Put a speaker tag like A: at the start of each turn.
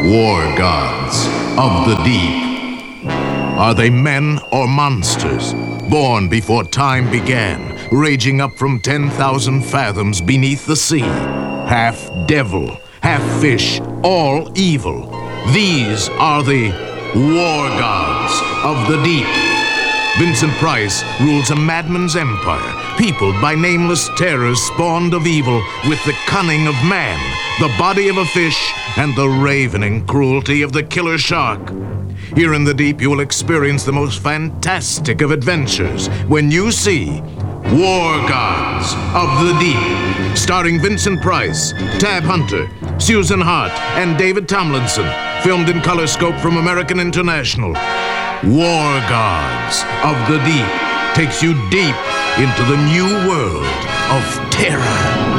A: War gods of the deep. Are they men or monsters, born before time began, raging up from 10,000 fathoms beneath the sea? Half devil, half fish, all evil. These are the war gods of the deep. Vincent Price rules a madman's empire, peopled by nameless terrors spawned of evil with the cunning of man, the body of a fish, and the ravening cruelty of the killer shark. Here in the deep, you will experience the most fantastic of adventures when you see War Gods of the Deep, starring Vincent Price, Tab Hunter, Susan Hart, and David Tomlinson, filmed in Colorscope from American International. War Gods of the Deep takes you deep into the new world of terror.